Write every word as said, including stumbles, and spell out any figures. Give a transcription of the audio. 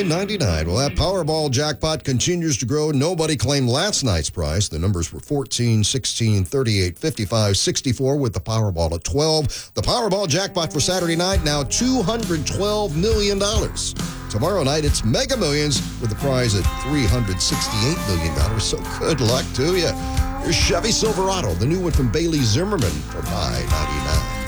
nine ninety-nine. Well, that Powerball jackpot continues to grow. Nobody claimed last night's price. The numbers were fourteen, sixteen, thirty-eight, fifty-five, sixty-four with the Powerball at twelve. The Powerball jackpot for Saturday night now two hundred twelve million dollars. Tomorrow night, it's Mega Millions with the prize at three hundred sixty-eight million dollars. So good luck to you. Here's Chevy Silverado, the new one from Bailey Zimmerman for nine ninety-nine.